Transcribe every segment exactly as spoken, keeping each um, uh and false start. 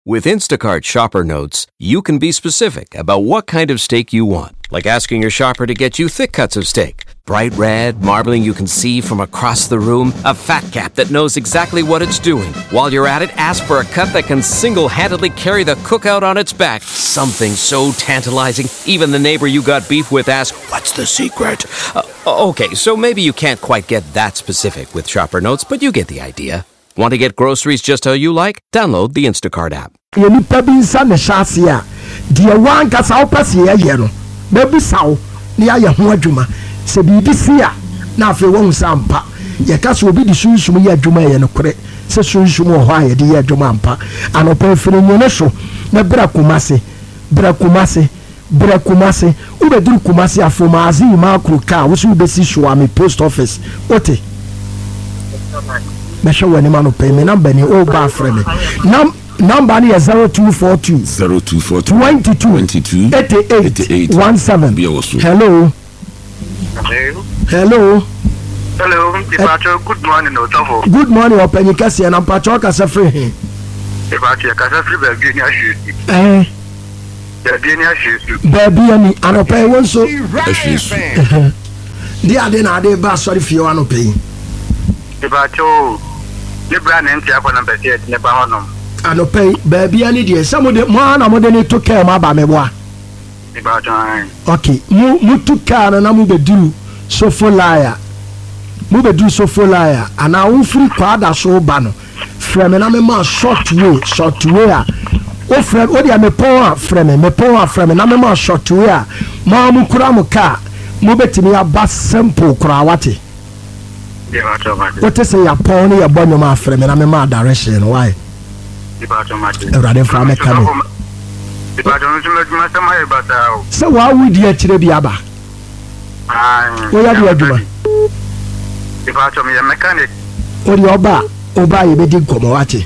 With Instacart Shopper Notes, you can be specific about what kind of steak you want, like asking your shopper to get you thick cuts of steak, bright red, marbling you can see from across the room, a fat cap that knows exactly what it's doing. While you're at it, ask for a cut that can single-handedly carry the cookout on its back. Something so tantalizing, even the neighbor you got beef with asks, "What's the secret?" Uh, okay, so maybe you can't quite get that specific with Shopper Notes, but you get the idea. Want to get groceries just how you like? Download the Instacart app. Yeni pabinsa ne shasia dia wanka sa opase ye no bebu sawo ne ya ho adwuma se bibi sia na afi won sampa ye ka so obi di sunsun ye adwuma ye no kore se sunsun ho ha ye di ye adwuma ampa anopa firi nyone so na bra kumase bra kumase bra kumase ubeduru kumase afoma azi ma kruka wo so ubesi Suwami post office ote me show wani manu pay me number ni o ba frame nam number ni is zero two four two zero two four two twenty-two twenty-two eighty-eight seventeen. Hello. Hello. Hello. Hello. Departure. Good morning, Otavo. Good morning, Open Kasi and Ampacho Kasa free. Departure Kasa free baby ni ashu. Eh. Baby ni ashu. Baby ni anope won so. Ashu. Dia de na de ba sorry fi wano pay. Departure. Le brand enti akona pese ne ba honom. Anope baby ani de some de mo na mo de ni to care ma ba me boa. Departure. Okay, mu mu to care na mu beduru so for liar. Mu beduru so for liar ana wo free kwada so ba no. Frame na me ma short way, short way a. O frame o dia me pon a frame, me pon a frame na me ma short way a. Ma mu kura mu car, mu betimi aba simple kura wate. What is a pony a bonny ma frame and I'm a mad direction? Why? Rather from a camel. So, why would you actually be aba? Where are you doing? If I told me a mechanic, or your bar, or buy a big comawati.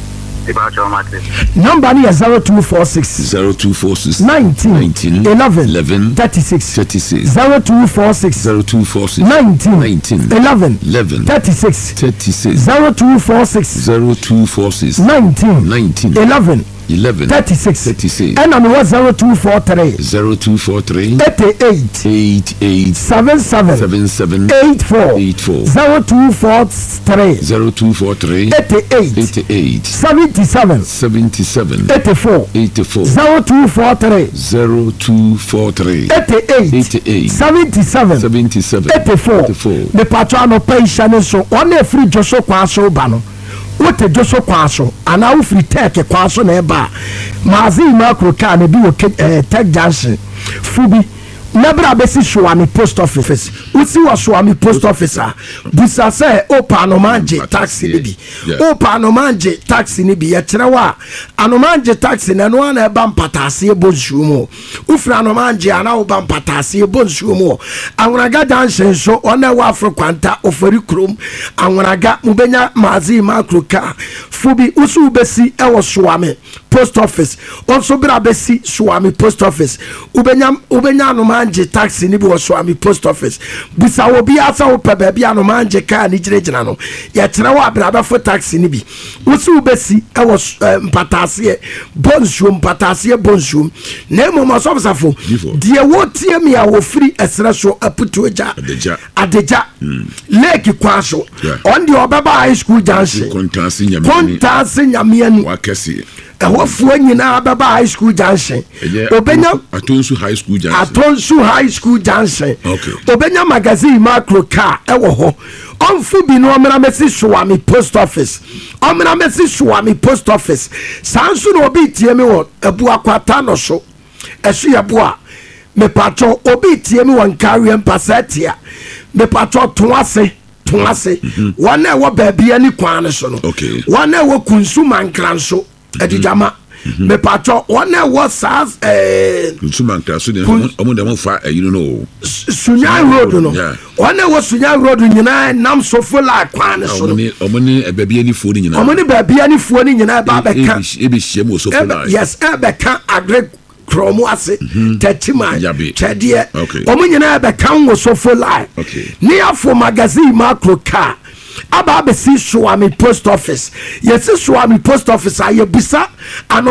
Number is zero two four six zero two four six nineteen nineteen eleven eleven thirty six thirty six zero two four six zero two four six nineteen nineteen eleven eleven thirty six thirty six zero two four six zero two four six nineteen nineteen eleven eleven thirty six thirty six and I'm what zero two four three zero two four three eighty eight eight eight seven seven seven seven eight four eight four zero two four three zero two four three eighty eight eighty eight seventy seven seventy seven eighty four eighty four zero two four three zero two four three eighty eight eighty eight seventy seven seventy seven eighty four the patrol of patient so on a free Joshua Kwaso Bano. What a Joshua Kwaso and now free take a Kwaso neba Mazi Macro can do a tech junction Fubi. Never abesi Suwami post office. Usi wa Suwami post officer. Busa se opa anomanje taxi nibi. Opa anomanje taxi nibi. Yetrewa anomanje taxi na no na eba mpatase ebonsumo. Ufra anomanje ana oba mpatase ebonsumo. Anwuraga junction so ona wa Afrokwanta ofori krom. Anwuraga mubenya Mazi Makruka. Fubi usu ubesi ewo Suwami post office. Also bra besi Suwami post office. Ubenya ubenya anomanje manje taxi ni bi wo Suwami post office bisa wo bi asa wo pe ba bia no manje ka ni giregyina no ye kire wo abraba fo taxi ni bi wo si wo besi e wo mpatase bonsuo mpatase bonsuo na mo mo so bsafo die wo tie mi a wo free esre so aputu eja adeja adeja lake kwaso on the obaba high school junction kontansi nyame kontansi nyame wa kese ewofuo nyina baba high school junction obenya atonsu high school junction atonsu high school junction okay obenya magazine macro car ewo ho onfu bi no omena mesi Suwami post office omena mesi Suwami post office sansu no obi tie mi wo ebu akwata no so esu ye bo a me patro obi tie mi won carry empasetia me patro toase toase one e wo baabi ani kwan so no okay one e wo kunsuman kranso edijama me patro one was sas eh Kunsuman Kraso de omo de mo fa eh you know Sunyan road no one was Sunyan road nyina nam so fola kwan so no omo ni baabi ani fuo ni nyina omo ni baabi ani fuo ni nyina ba be ka e be hye mo so fola yes e be ka agre kromo ase tetima chede okay omo nyina be ka wo so fola okay ni afo magazine macro car aba abesi Suwami post office. Yes, Suwami post office. I yebisa ano